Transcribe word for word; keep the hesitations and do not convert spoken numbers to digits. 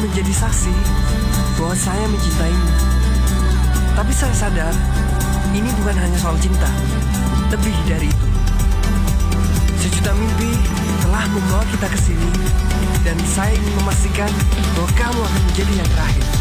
menjadi saksi bahwa saya mencintaimu. Tapi saya sadar, ini bukan hanya soal cinta, lebih dari itu. Sejuta mimpi telah membawa kita ke sini, dan saya ingin memastikan bahwa kamu akan menjadi yang terakhir.